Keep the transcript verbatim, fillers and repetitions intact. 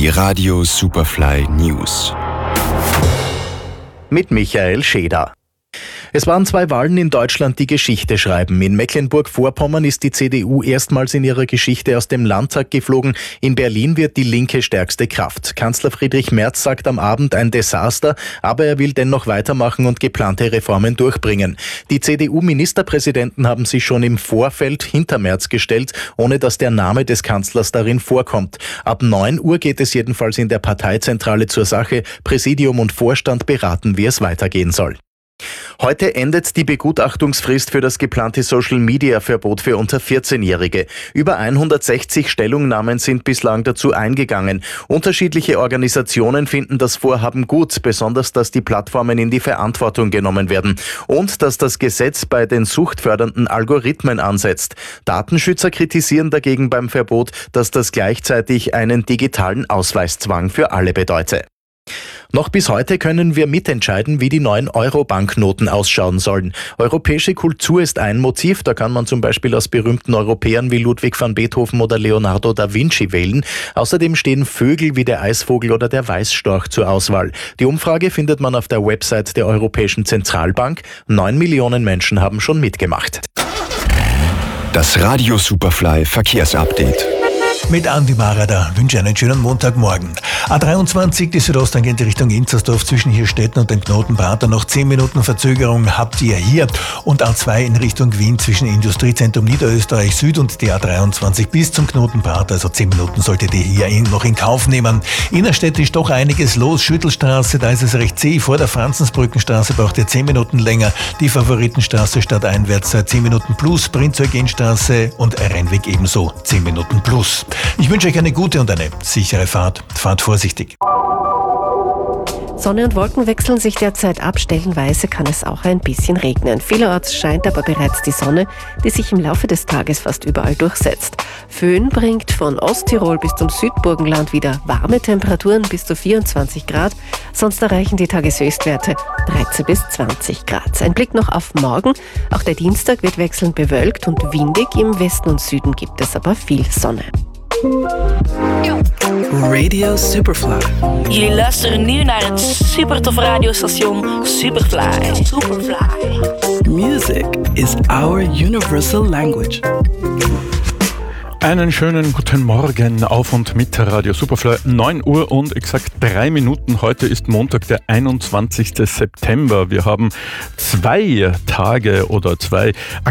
Die Radio Superfly News. Mit Michael Scheder. Es waren zwei Wahlen in Deutschland, die Geschichte schreiben. In Mecklenburg-Vorpommern ist die C D U erstmals in ihrer Geschichte aus dem Landtag geflogen. In Berlin wird die Linke stärkste Kraft. Kanzler Friedrich Merz sagt am Abend ein Desaster, aber er will dennoch weitermachen und geplante Reformen durchbringen. Die C D U-Ministerpräsidenten haben sich schon im Vorfeld hinter Merz gestellt, ohne dass der Name des Kanzlers darin vorkommt. Ab neun Uhr geht es jedenfalls in der Parteizentrale zur Sache. Präsidium und Vorstand beraten, wie es weitergehen soll. Heute endet die Begutachtungsfrist für das geplante Social-Media-Verbot für unter vierzehnjährige. Über hundertsechzig Stellungnahmen sind bislang dazu eingegangen. Unterschiedliche Organisationen finden das Vorhaben gut, besonders dass die Plattformen in die Verantwortung genommen werden und dass das Gesetz bei den suchtfördernden Algorithmen ansetzt. Datenschützer kritisieren dagegen beim Verbot, dass das gleichzeitig einen digitalen Ausweiszwang für alle bedeute. Noch bis heute können wir mitentscheiden, wie die neuen Euro-Banknoten ausschauen sollen. Europäische Kultur ist ein Motiv, da kann man zum Beispiel aus berühmten Europäern wie Ludwig van Beethoven oder Leonardo da Vinci wählen. Außerdem stehen Vögel wie der Eisvogel oder der Weißstorch zur Auswahl. Die Umfrage findet man auf der Website der Europäischen Zentralbank. Neun Millionen Menschen haben schon mitgemacht. Das Radio Superfly Verkehrsupdate. Mit Andi Marada wünsche einen schönen Montagmorgen. A dreiundzwanzig, die Südosttangente Richtung Inzersdorf zwischen Hirstetten und dem Knoten Prater. Noch zehn Minuten Verzögerung habt ihr hier. Und A zwei in Richtung Wien zwischen Industriezentrum Niederösterreich Süd und die A dreiundzwanzig bis zum Knoten Prater. Also zehn Minuten solltet ihr hier noch in Kauf nehmen. Innerstädtisch doch einiges los. Schüttelstraße, da ist es recht zäh. Vor der Franzensbrückenstraße braucht ihr zehn Minuten länger. Die Favoritenstraße stadteinwärts zehn Minuten plus. Prinzeugenstraße und Rennweg ebenso zehn Minuten plus. Ich wünsche euch eine gute und eine sichere Fahrt. Fahrt vorsichtig. Sonne und Wolken wechseln sich derzeit ab. Stellenweise kann es auch ein bisschen regnen. Vielerorts scheint aber bereits die Sonne, die sich im Laufe des Tages fast überall durchsetzt. Föhn bringt von Osttirol bis zum Südburgenland wieder warme Temperaturen bis zu vierundzwanzig Grad. Sonst erreichen die Tageshöchstwerte dreizehn bis zwanzig Grad. Ein Blick noch auf morgen. Auch der Dienstag wird wechselnd bewölkt und windig. Im Westen und Süden gibt es aber viel Sonne. Radio Superfly. Jullie luisteren nu naar het supertoffe radiostation Superfly. Superfly. Music is our universal language. Einen schönen guten Morgen auf und mit Radio Superfly. neun Uhr und exakt drei Minuten. Heute ist Montag, der einundzwanzigsten September. Wir haben zwei Tage oder zwei